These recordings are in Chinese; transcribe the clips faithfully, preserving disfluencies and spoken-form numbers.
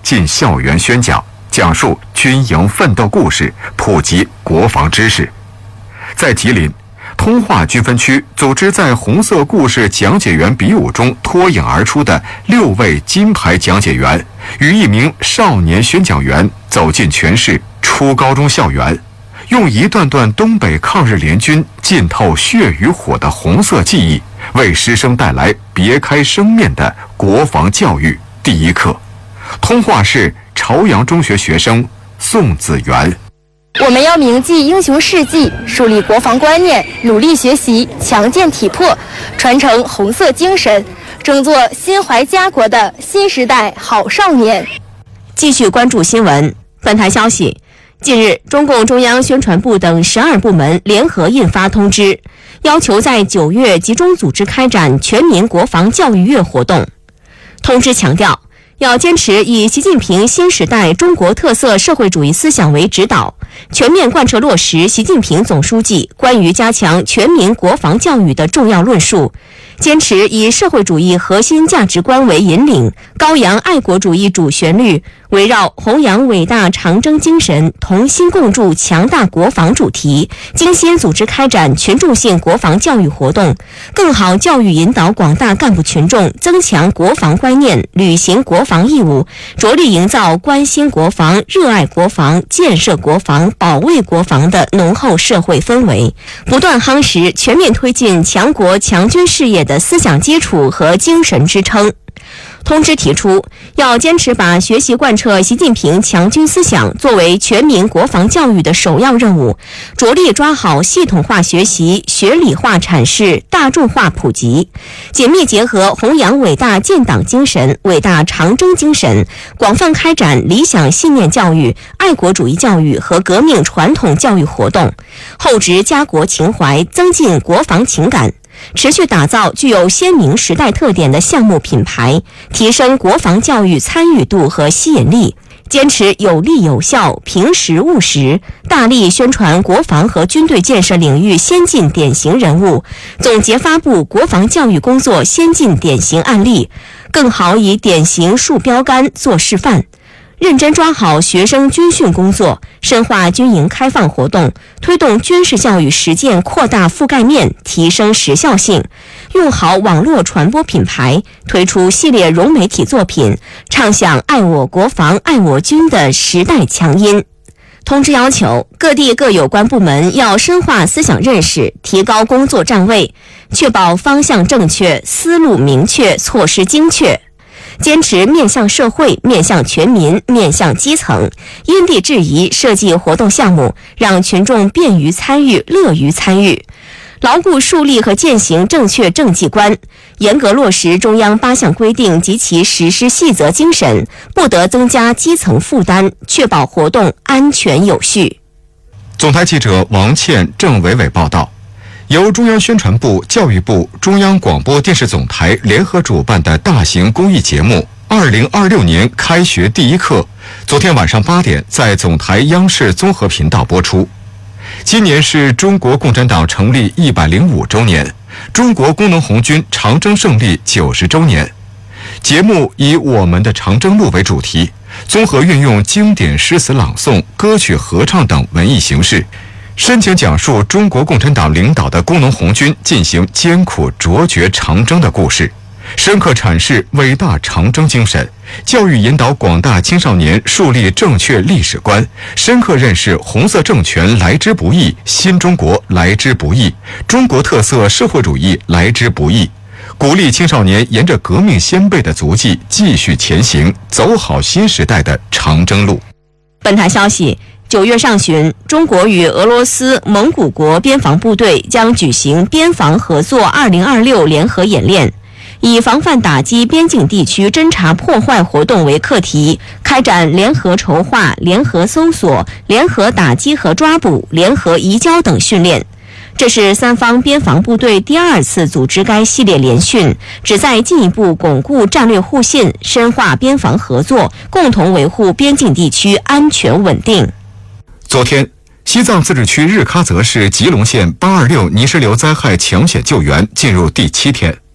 进校园宣讲，讲述军营奋斗故事，普及国防知识。在吉林，通化军分区组织在红色故事讲解员比武中脱颖而出的六位金牌讲解员，与一名少年宣讲员走进全市初高中校园，用一段段东北抗日联军浸透血与火的红色记忆，为师生带来别开生面的国防教育第一课。通化市朝阳中学学生宋子元： 我们要铭记英雄事迹，树立国防观念，努力学习，强健体魄，传承红色精神，争做心怀家国的新时代好少年。 继续关注新闻。本台消息，近日，中共中央宣传部等十二部门联合印发通知，要求在九月集中组织开展全民国防教育月活动。通知强调，要坚持以习近平新时代中国特色社会主义思想为指导，全面贯彻落实习近平总书记关于加强全民国防教育的重要论述，坚持以社会主义核心价值观为引领，高扬爱国主义主旋律，围绕弘扬伟大长征精神，同心共筑强大国防主题，精心组织开展群众性国防教育活动，更好教育引导广大干部群众增强国防观念，履行国防义务，着力营造关心国防、热爱国防、建设国防、保卫国防的浓厚社会氛围，不断夯实全面推进强国强军事业的思想基础和精神支撑。通知提出，要坚持把学习贯彻习近平强军思想作为全民国防教育的首要任务，着力抓好系统化学习、学理化阐释、大众化普及，紧密结合弘扬伟大建党精神、伟大长征精神，广泛开展理想信念教育、爱国主义教育和革命传统教育活动，厚植家国情怀，增进国防情感，持续打造具有鲜明时代特点的项目品牌，提升国防教育参与度和吸引力，坚持有力有效、平实务实，大力宣传国防和军队建设领域先进典型人物，总结发布国防教育工作先进典型案例，更好以典型树标杆做示范，认真抓好学生军训工作，深化军营开放活动，推动军事教育实践扩大覆盖面，提升时效性，用好网络传播品牌，推出系列融媒体作品，唱响爱我国防、爱我军的时代强音。通知要求，各地各有关部门要深化思想认识，提高工作站位，确保方向正确、思路明确、措施精确，坚持面向社会、面向全民、面向基层，因地制宜设计活动项目，让群众便于参与、乐于参与，牢固树立和践行正确政绩观，严格落实中央八项规定及其实施细则精神，不得增加基层负担，确保活动安全有序。 总台记者王倩、郑伟伟报道。由中央宣传部、教育部、中央广播电视总台联合主办的大型公益节目二零二六年开学第一课，昨天晚上八点在总台央视综合频道播出。今年是中国共产党成立一百零五周年，中国工农红军长征胜利九十周年。节目以我们的长征路为主题，综合运用经典诗词朗诵、歌曲合唱等文艺形式，深情讲述中国共产党领导的工农红军进行艰苦卓绝长征的故事，深刻阐释伟大长征精神，教育引导广大青少年树立正确历史观，深刻认识红色政权来之不易、新中国来之不易、中国特色社会主义来之不易，鼓励青少年沿着革命先辈的足迹继续前行，走好新时代的长征路。 本台消息，九月上旬，中国与俄罗斯、蒙古国边防部队将举行边防合作二零二六联合演练，以防范打击边境地区侦察破坏活动为课题，开展联合筹划、联合搜索、联合打击和抓捕、联合移交等训练。这是三方边防部队第二次组织该系列联训，旨在进一步巩固战略互信，深化边防合作，共同维护边境地区安全稳定。 昨天，西藏自治区日喀则市吉隆县八二六泥石流灾害抢险救援进入第七天。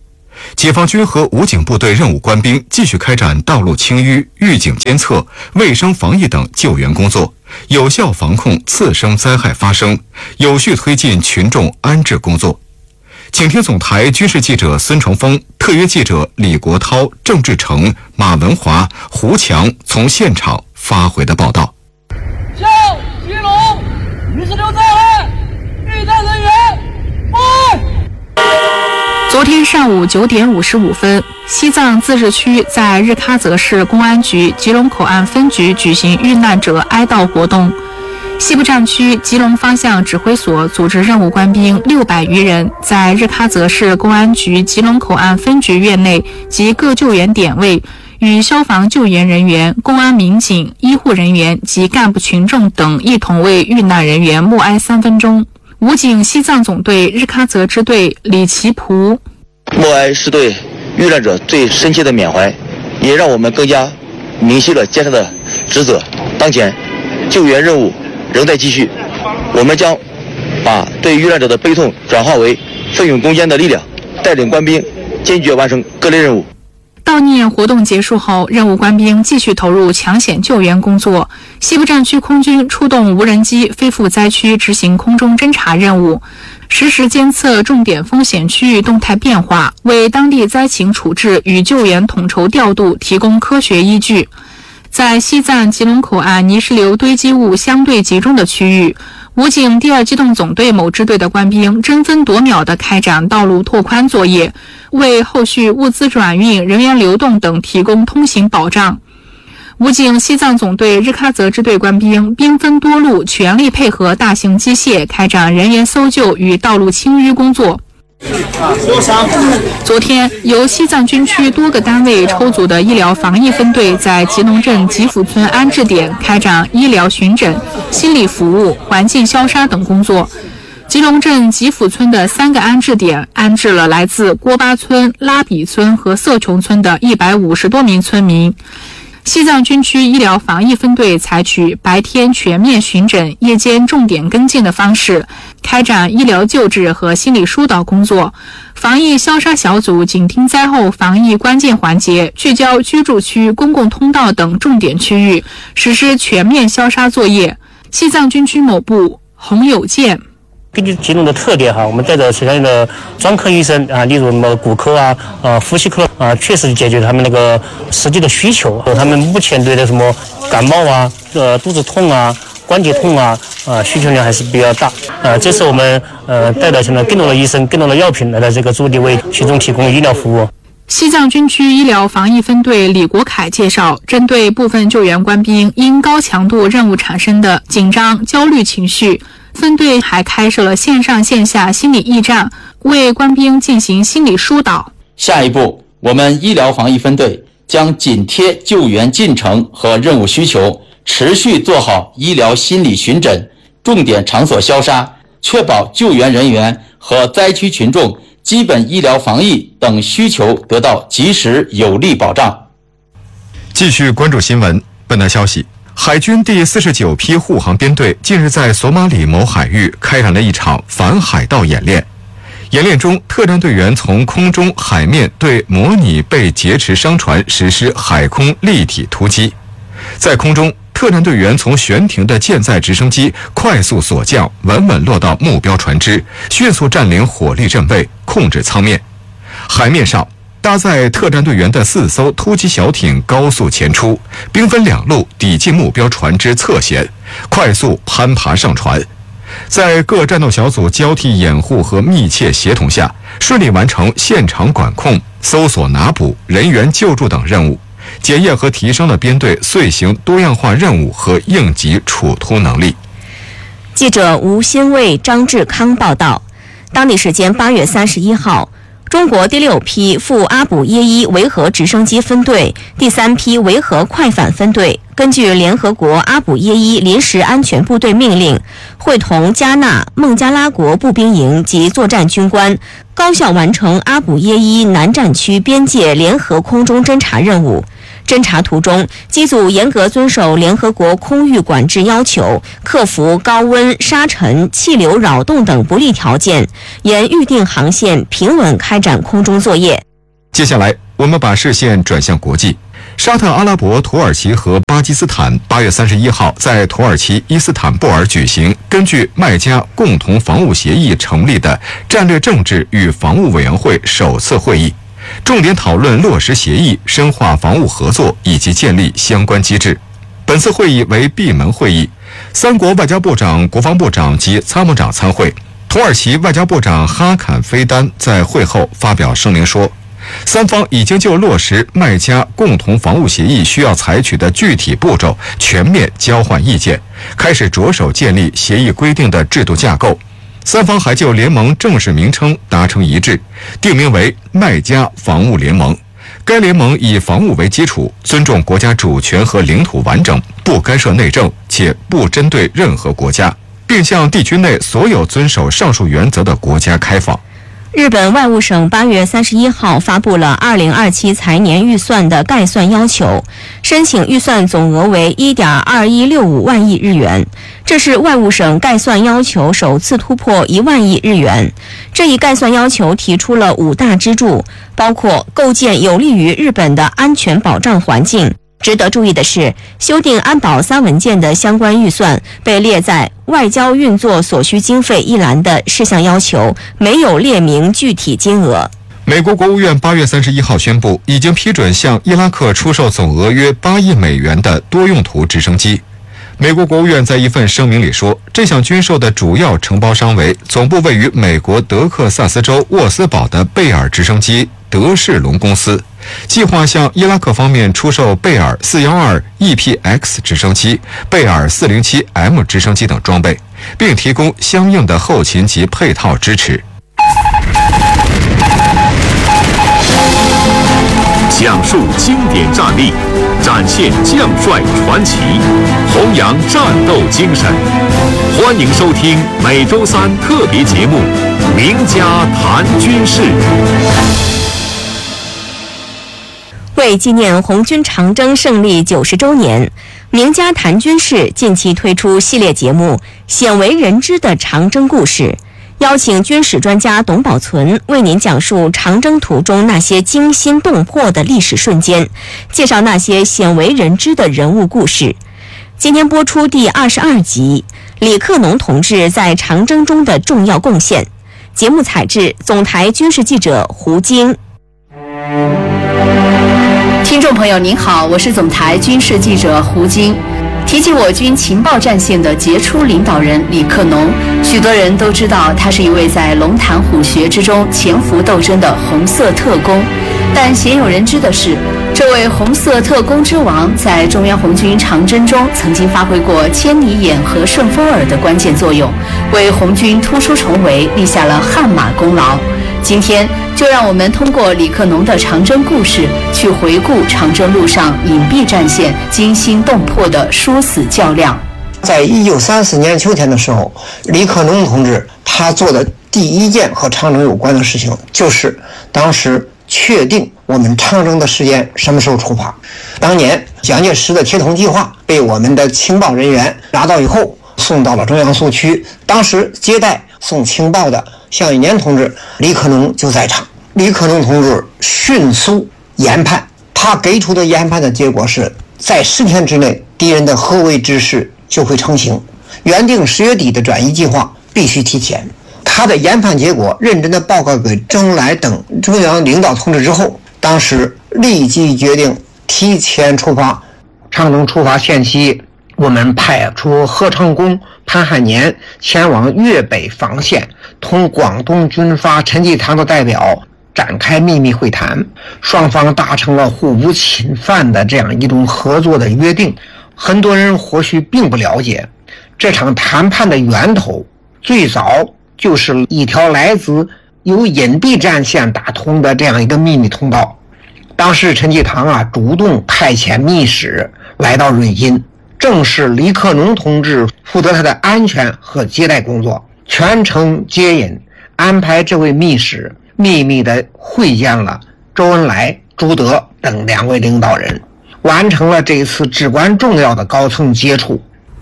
解放军和武警部队任务官兵继续开展道路清淤、预警监测、卫生防疫等救援工作，有效防控次生灾害发生，有序推进群众安置工作。请听总台军事记者孙成峰、特约记者李国涛、郑志成、马文华、胡强从现场发回的报道。 向吉隆雨石流灾害遇难人员报。 昨天上午九点五十五分，西藏自治区在日喀则市公安局吉隆口岸分局举行遇难者哀悼活动。西部战区吉隆方向指挥所组织任务官兵六百余人，在日喀则市公安局吉隆口岸分局院内及各救援点位，与消防救援人员、公安民警、医护人员及干部群众等一同为遇难人员默哀三分钟。武警西藏总队日喀则支队李奇普： 默哀是对遇难者最深切的缅怀，也让我们更加明晰了肩上的职责。当前救援任务仍在继续，我们将把对遇难者的悲痛转化为奋勇攻坚的力量，带领官兵坚决完成各类任务。 悼念活动结束后，任务官兵继续投入抢险救援工作。西部战区空军出动无人机飞赴灾区执行空中侦察任务，实时监测重点风险区域动态变化，为当地灾情处置与救援统筹调度提供科学依据。在西藏吉隆口岸泥石流堆积物相对集中的区域，武警第二机动总队某支队的官兵争分夺秒地开展道路拓宽作业，为后续物资转运、人员流动等提供通行保障。武警西藏总队日喀则支队官兵兵分多路，全力配合大型机械开展人员搜救与道路清淤工作。昨天，由西藏军区多个单位抽组的医疗防疫分队在吉隆镇吉府村安置点开展医疗巡诊、心理服务、环境消杀等工作。吉隆镇吉府村的三个安置点安置了来自郭巴村、拉比村和色琼村的一百五十多名村民。西藏军区医疗防疫分队采取白天全面巡诊、夜间重点跟进的方式，开展医疗救治和心理疏导工作。防疫消杀小组紧盯灾后防疫关键环节，聚焦居住区、公共通道等重点区域，实施全面消杀作业。西藏军区某部洪有健： 根据吉隆的特点哈，我们带着其他的专科医生啊，例如什么骨科啊、呃呼吸科啊，确实解决他们那个实际的需求。他们目前对的什么感冒啊、呃肚子痛啊、关节痛啊，啊需求量还是比较大。啊，这是我们呃带着现在更多的医生、更多的药品来到这个驻地为群众提供医疗服务。 西藏军区医疗防疫分队李国凯介绍，针对部分救援官兵因高强度任务产生的紧张、焦虑情绪，分队还开设了线上线下心理驿站，为官兵进行心理疏导。 下一步，我们医疗防疫分队将紧贴救援进程和任务需求，持续做好医疗心理巡诊、重点场所消杀，确保救援人员和灾区群众基本医疗防疫等需求得到及时有力保障。 继续关注新闻。本台消息，海军第四十九批护航编队近日在索马里某海域开展了一场反海盗演练。演练中，特战队员从空中、海面对模拟被劫持商船实施海空立体突击。在空中，特战队员从悬停的舰载直升机快速锁降，稳稳落到目标船只，迅速占领火力阵位，控制舱面。海面上，搭载特战队员的四艘突击小艇高速前出，兵分两路抵近目标船只侧舷，快速攀爬上船。在各战斗小组交替掩护和密切协同下，顺利完成现场管控、搜索拿捕、人员救助等任务，检验和提升了编队遂行多样化任务和应急处突能力。 记者吴新卫、张志康报道，当地时间八月三十一号，中国第六批赴阿卜耶伊维和直升机分队、第三批维和快反分队，根据联合国阿卜耶伊临时安全部队命令，会同加纳、孟加拉国步兵营及作战军官，高效完成阿卜耶伊南战区边界联合空中侦察任务。侦察途中，机组严格遵守联合国空域管制要求，克服高温、沙尘、气流扰动等不利条件，沿预定航线平稳开展空中作业。 接下来，我们把视线转向国际。沙特阿拉伯、土耳其和巴基斯坦八月三十一号在土耳其伊斯坦布尔举行根据麦加共同防务协议成立的战略政治与防务委员会首次会议，重点讨论落实协议、深化防务合作以及建立相关机制。本次会议为闭门会议，三国外交部长、国防部长及参谋长参会。土耳其外交部长哈坎菲丹在会后发表声明说，三方已经就落实麦加共同防务协议需要采取的具体步骤全面交换意见，开始着手建立协议规定的制度架构。三方还就联盟正式名称达成一致，定名为麦加防务联盟。该联盟以防务为基础，尊重国家主权和领土完整，不干涉内政，且不针对任何国家，并向地区内所有遵守上述原则的国家开放。 日本外务省八月三十一号发布了二零二七财年预算的概算要求，申请预算总额为 一点二一六五万亿日元，这是外务省概算要求首次突破一万亿日元。这一概算要求提出了五大支柱，包括构建有利于日本的安全保障环境。值得注意的是，修订安保三文件的相关预算被列在外交运作所需经费一栏的事项要求，没有列明具体金额。 美国国务院八月三十一号宣布，已经批准向伊拉克出售总额约八亿美元的多用途直升机。美国国务院在一份声明里说，这项军售的主要承包商为总部位于美国德克萨斯州沃斯堡的贝尔直升机德士隆公司，计划向伊拉克方面出售贝尔 四一二 E P X 直升机、贝尔 四零七 M 直升机等装备，并提供相应的后勤及配套支持。 讲述经典战例，展现将帅传奇，弘扬战斗精神。欢迎收听每周三特别节目《名家谈军事》。 为纪念红军长征胜利九十周年，名家谈军事近期推出系列节目《鲜为人知的长征故事》，邀请军史专家董宝存为您讲述长征途中那些惊心动魄的历史瞬间，介绍那些鲜为人知的人物故事。今天播出第二十二集，李克农同志在长征中的重要贡献。节目采制总台军事记者胡晶。 听众朋友您好，我是总台军事记者胡晶。提起我军情报战线的杰出领导人李克农，许多人都知道他是一位在龙潭虎穴之中潜伏斗争的红色特工。但鲜有人知的是，这位红色特工之王在中央红军长征中曾经发挥过千里眼和顺风耳的关键作用，为红军突出重围立下了汗马功劳。今天就让我们通过李克农的长征故事，去回顾长征路上隐蔽战线惊心动魄的殊死较量。 在一九三四年秋天的时候，李克农同志他做的第一件和长征有关的事情，就是当时确定我们长征的时间什么时候出发。当年蒋介石的铁桶计划被我们的情报人员拿到以后，送到了中央苏区。当时接待送情报的向一年同志，李克农就在场。李克农同志迅速研判，他给出的研判的结果是在十天之内，敌人的合围之势就会成型，原定十月底的转移计划必须提前。他的研判结果认真的报告给周恩来等中央领导同志之后，当时立即决定提前出发。长征出发前期，我们派出何成功、潘汉年前往粤北防线，同广东军阀陈济棠的代表展开秘密会谈，双方达成了互不侵犯的这样一种合作的约定。很多人或许并不了解，这场谈判的源头最早就是一条来自由隐蔽战线打通的这样一个秘密通道。当时陈济棠啊主动派遣密使来到瑞金，正是李克农同志负责他的安全和接待工作，全程接引，安排这位密使秘密地会见了周恩来、朱德等两位领导人，完成了这一次至关重要的高层接触。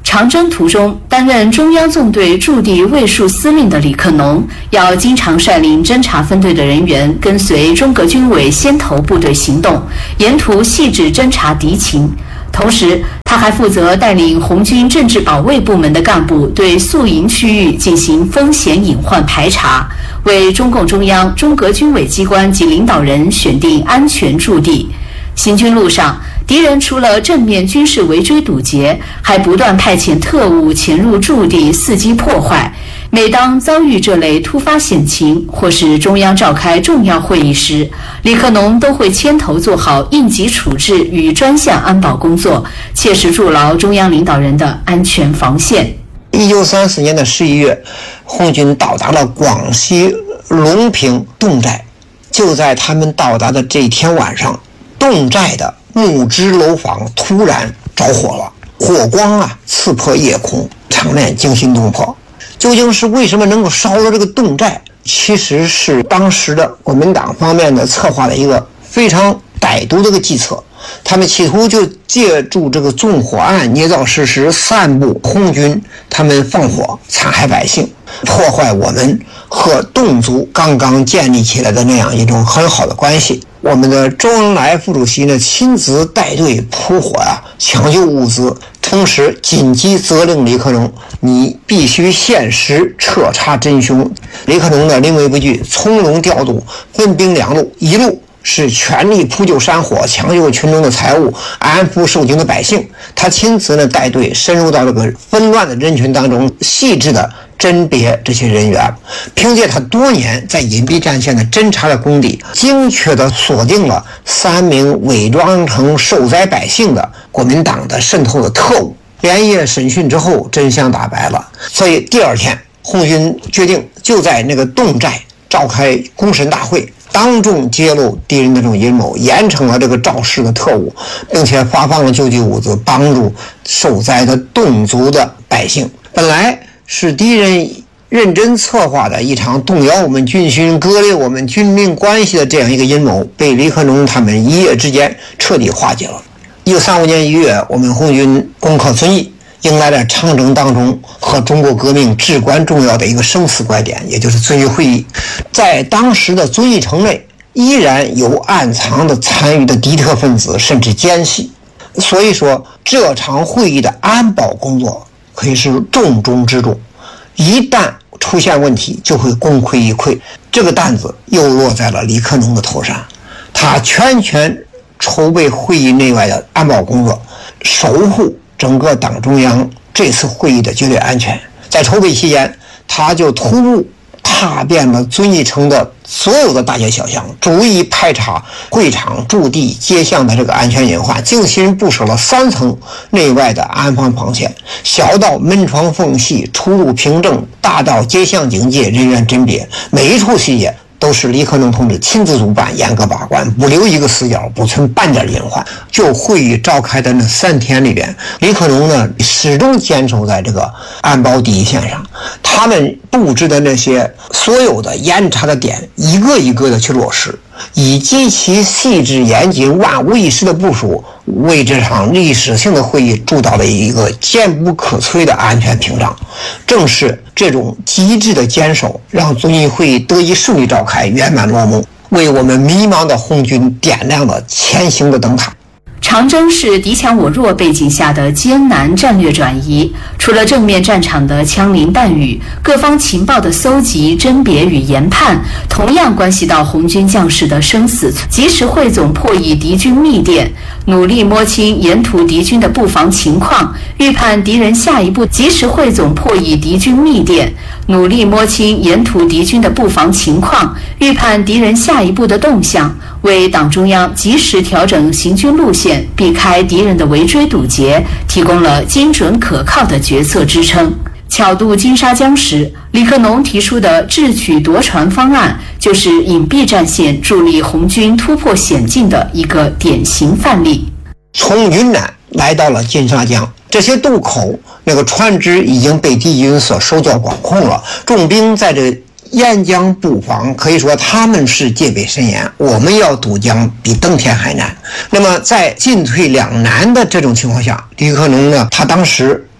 长征途中，担任中央纵队驻地卫戍司令的李克农，要经常率领侦察分队的人员跟随中革军委先头部队行动，沿途细致侦察敌情。同时，他还负责带领红军政治保卫部门的干部对宿营区域进行风险隐患排查，为中共中央、中革军委机关及领导人选定安全驻地。行军路上，敌人除了正面军事围追堵截，还不断派遣特务潜入驻地伺机破坏。每当遭遇这类突发险情，或是中央召开重要会议时，李克农都会牵头做好应急处置与专项安保工作，切实筑牢中央领导人的安全防线。 一九三四年的十一月，红军到达了广西隆平侗寨。就在他们到达的这天晚上，侗寨的木质楼房突然着火了，火光啊刺破夜空，场面惊心动魄。究竟是为什么能够烧了这个侗寨？其实是当时的国民党方面的策划的一个非常歹毒的一个计策，他们企图就借助这个纵火案捏造事实，散布红军他们放火残害百姓，破坏我们和侗族刚刚建立起来的那样一种很好的关系。我们的周恩来副主席呢亲自带队扑火啊，抢救物资，同时紧急责令李克农，你必须限时彻查真凶。李克农呢临危不惧，从容调度，分兵两路，一路是全力扑救山火，抢救群众的财物，安抚受惊的百姓。他亲自呢带队深入到这个纷乱的人群当中，细致的甄别这些人员，凭借他多年在隐蔽战线的侦察的功底，精确地锁定了三名伪装成受灾百姓的国民党的渗透的特务。连夜审讯之后，真相大白了。所以第二天，红军决定就在那个侗寨召开公审大会，当众揭露敌人的这种阴谋，严惩了这个肇事的特务，并且发放了救济物资，帮助受灾的侗族的百姓。本来是敌人认真策划的一场动摇我们军心、割裂我们军民关系的这样一个阴谋，被李克农他们一夜之间彻底化解了。一九三五年一月，我们红军攻克遵义，迎来了长征当中和中国革命至关重要的一个生死拐点，也就是遵义会议。在当时的遵义城内，依然有暗藏的参与的敌特分子，甚至奸细。所以说，这场会议的安保工作可以是重中之重，一旦出现问题就会功亏一篑。这个担子又落在了李克农的头上，他全权筹备会议内外的安保工作，守护整个党中央这次会议的绝对安全。在筹备期间，他就徒步踏遍了遵义城的所有的大街小巷，逐一排查会场、驻地、街巷的这个安全隐患，精心部署了三层内外的安防防线，小到门窗缝隙、出入凭证，大到街巷警戒、人员甄别，每一处细节都是李克农同志亲自主办，严格把关，不留一个死角，不存半点隐患。就会议召开的那三天里边，李克农呢始终坚守在这个安保第一线上，他们布置的那些所有的严查的点，一个一个的去落实，以极其细致严谨、万无一失的部署，为这场历史性的会议筑造了一个坚不可摧的安全屏障。正是这种极致的坚守，让遵义会议得以顺利召开、圆满落幕，为我们迷茫的红军点亮了前行的灯塔。 长征是敌强我弱背景下的艰难战略转移，除了正面战场的枪林弹雨，各方情报的搜集、甄别与研判，同样关系到红军将士的生死。及时汇总破译敌军密电，努力摸清沿途敌军的布防情况，预判敌人下一步；及时汇总破译敌军密电，努力摸清沿途敌军的布防情况，预判敌人下一步的动向，为党中央及时调整行军路线，避开敌人的围追堵截，提供了精准可靠的决策支撑。巧渡金沙江时，李克农提出的智取夺船方案，就是隐蔽战线助力红军突破险境的一个典型范例。 从云南来到了金沙江，这些渡口那个船只已经被敌军所收缴管控了，重兵在这沿江布防，可以说他们是戒备森严，我们要渡江比登天还难。那么在进退两难的这种情况下，李克农呢，他当时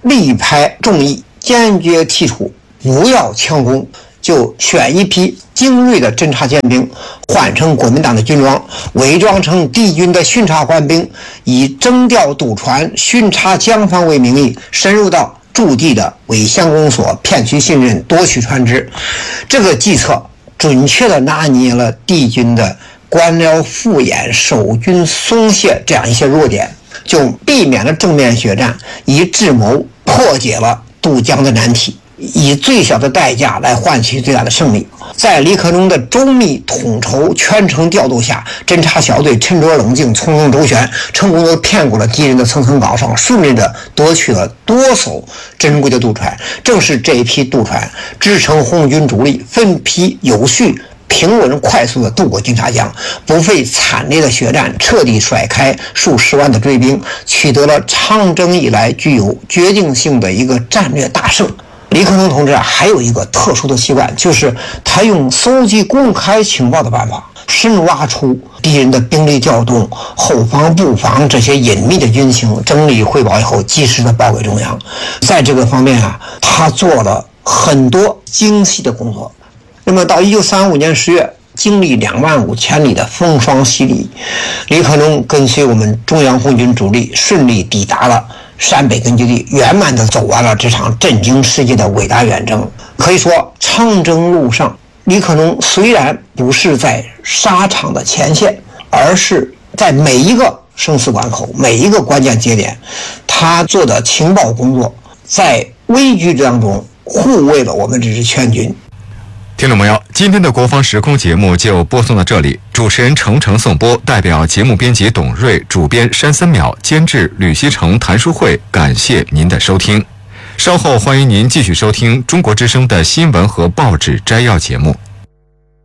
力排众议，坚决提出不要强攻，就选一批精锐的侦察舰兵，换成国民党的军装，伪装成敌军的巡查官兵，以征调渡船、巡查江防为名义，深入到驻地的伪乡公所，骗取信任，夺取船只。这个计策准确地拿捏了敌军的官僚敷衍、守军松懈这样一些弱点，就避免了正面血战，以智谋破解了渡江的难题，以最小的代价来换取最大的胜利。在李克农的周密统筹、全程调度下，侦察小队沉着冷静、从容周旋，成功地骗过了敌人的层层高上，顺利地夺取了多艘珍贵的渡船。正是这一批渡船支撑红军主力分批有序、平稳快速地渡过金沙江，不费惨烈的血战，彻底甩开数十万的追兵，取得了长征以来具有决定性的一个战略大胜。李克农同志啊，还有一个特殊的习惯，就是他用搜集公开情报的办法，深挖出敌人的兵力调动、后方、布防这些隐秘的军情，整理汇报以后，及时的报给中央。在这个方面啊，他做了很多精细的工作。那么到一九三五年十月，经历两万五千里的风霜洗礼，李克农跟随我们中央红军主力顺利抵达了陕北根据地，圆满地走完了这场震惊世界的伟大远征。可以说，长征路上，李克农虽然不是在沙场的前线，而是在每一个生死关口、每一个关键节点，他做的情报工作，在危局当中护卫了我们这支全军。 听众朋友，今天的国防时空节目就播送到这里。主持人程程颂播，代表节目编辑董瑞、主编山森淼、监制吕锡成、谭淑慧，感谢您的收听。稍后欢迎您继续收听中国之声的新闻和报纸摘要节目。